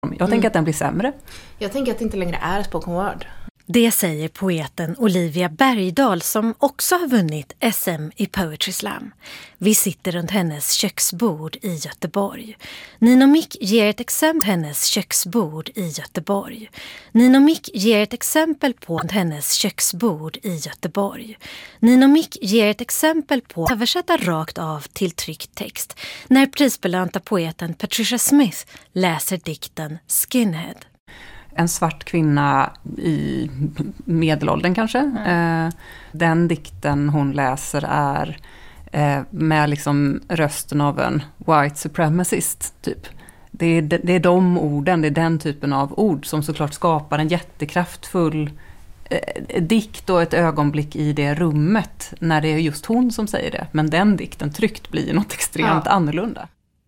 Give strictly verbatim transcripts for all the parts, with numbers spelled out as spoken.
Jag tänker mm. att den blir sämre. Jag tänker att det inte längre är spoken word. Det säger poeten Olivia Bergdahl som också har vunnit S M i Poetry Slam. Vi sitter runt hennes köksbord i Göteborg. Nino Mick ger ett exempel på hennes köksbord i Göteborg. Nino Mick ger ett exempel på hennes köksbord i Göteborg. Nino Mick ger ett exempel på att översätta rakt av till tryckt text när prisbelönta poeten Patricia Smith läser dikten Skinhead. En svart kvinna i medelåldern kanske. Mm. Eh, den dikten hon läser är eh, med liksom rösten av en white supremacist typ. Det är, det är de orden, det är den typen av ord som såklart skapar en jättekraftfull eh, dikt och ett ögonblick i det rummet när det är just hon som säger det. Men den dikten tryckt blir något extremt ja. annorlunda.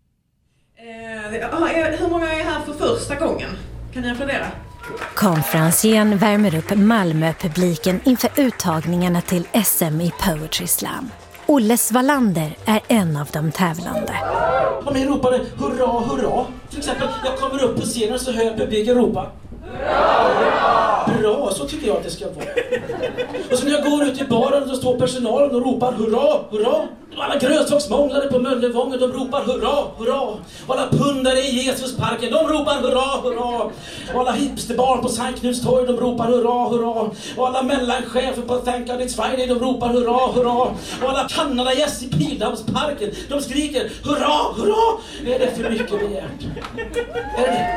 Eh, hur många är här för första gången? Kan ni applådera? Konferencieren värmer upp Malmö-publiken inför uttagningarna till S M i Poetry Slam. Olle Svalander är en av de tävlande. Om ni ropade hurra, hurra. Till exempel, jag kommer upp på scenen så hör jag publiken ropa. Hurra, hurra! Bra, så tycker jag att det ska vara. Och så när jag går ut i baren så står personalen och ropar hurra, hurra. Alla grönsaksmånglare på Möllevången, de ropar hurra, hurra. Och alla pundare i Jesusparken, de ropar hurra, hurra. Och alla hipsterbarn på Sankt Knuts torg, de ropar hurra, hurra. Och alla mellanchefer på Thank God It's Friday, de ropar hurra, hurra. Och alla Kanada-gäss i Pildammsparken, de skriker hurra, hurra. Är det för mycket begärt? Är det?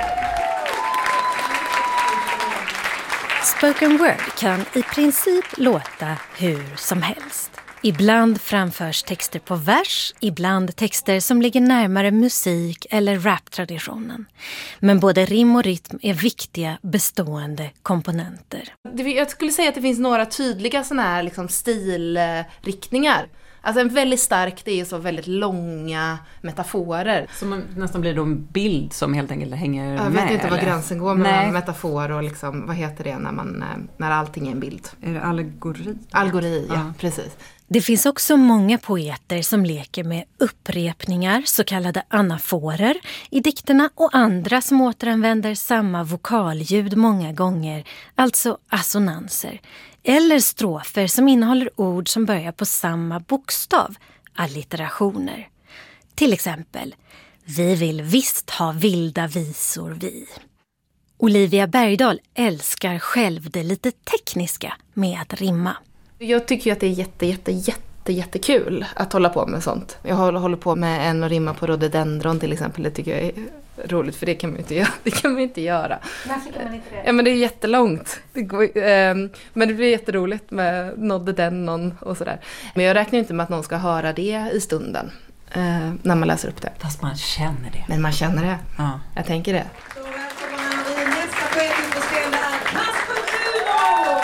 Spoken word kan i princip låta hur som helst. Ibland framförs texter på vers, ibland texter som ligger närmare musik eller raptraditionen. Men både rim och rytm är viktiga bestående komponenter. Jag skulle säga att det finns några tydliga såna här liksom stilriktningar. Alltså en väldigt stark, det är så väldigt långa metaforer. Som nästan blir då en bild som helt enkelt hänger med. Jag vet inte eller? Var gränsen går mellan metafor och liksom, vad heter det när, man, när allting är en bild? Är det allegori? Allegori, ja, ja, precis. Det finns också många poeter som leker med upprepningar, så kallade anaforer, i dikterna och andra som återanvänder samma vokalljud många gånger, alltså assonanser. Eller strofer som innehåller ord som börjar på samma bokstav, allitterationer. Till exempel, vi vill visst ha vilda visor vi. Olivia Bergdahl älskar själv det lite tekniska med att rimma. Jag tycker ju att det är jätte, jätte, jätte, jättekul att hålla på med sånt. Jag håller på med en och rimma på rhododendron till exempel. Det tycker jag är roligt, för det kan man inte göra. Det kan man inte göra. Varför kan man inte det? Ja, men det är jättelångt. Det går, eh, men det blir jätteroligt med rhododendron och sådär. Men jag räknar inte med att någon ska höra det i stunden eh, när man läser upp det. Fast man känner det. Men man känner det. Ja. Jag tänker det. Så välkomna i nästa poetisk beställda är Kasper Uno!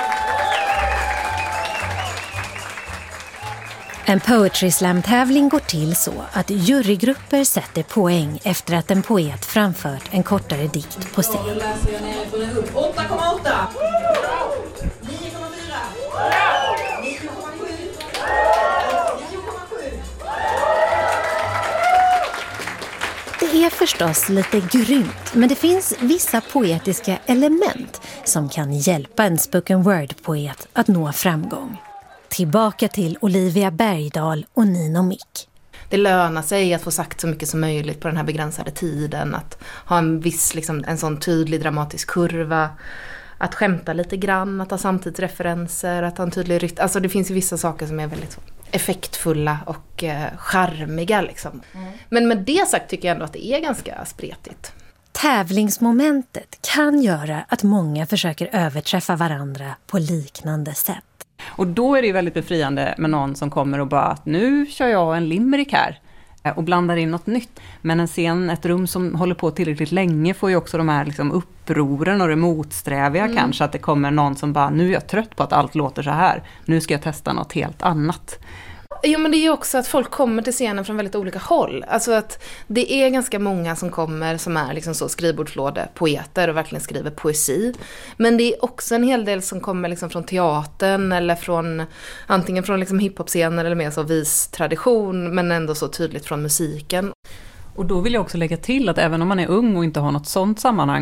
En Poetry Slam-tävling går till så att jurygrupper sätter poäng efter att en poet framfört en kortare dikt på scen. Då läser jag ner upp åtta komma åtta, nio komma fyra, nio komma sju, nio komma sju. Det är förstås lite grymt, men det finns vissa poetiska element som kan hjälpa en spoken word-poet att nå framgång. Tillbaka till Olivia Bergdahl och Nino Mick. Det lönar sig att få sagt så mycket som möjligt på den här begränsade tiden. Att ha en viss, liksom, en sån tydlig dramatisk kurva. Att skämta lite grann, att ha samtidsreferenser, att ha en tydlig rytm. Alltså det finns ju vissa saker som är väldigt effektfulla och eh, charmiga. Liksom. Mm. Men med det sagt tycker jag ändå att det är ganska spretigt. Tävlingsmomentet kan göra att många försöker överträffa varandra på liknande sätt. Och då är det ju väldigt befriande med någon som kommer och bara att nu kör jag en limerick här och blandar in något nytt. Men en scen, ett rum som håller på tillräckligt länge får ju också de här liksom upproren och det motsträviga mm. kanske. Att det kommer någon som bara, nu är jag trött på att allt låter så här. Nu ska jag testa något helt annat. Jo, men det är ju också att folk kommer till scenen från väldigt olika håll. Alltså att det är ganska många som kommer som är liksom så skrivbordslåde poeter och verkligen skriver poesi. Men det är också en hel del som kommer liksom från teatern eller från antingen från liksom hiphop-scener eller mer så vis tradition, men ändå så tydligt från musiken. Och då vill jag också lägga till att även om man är ung och inte har något sånt sammanhang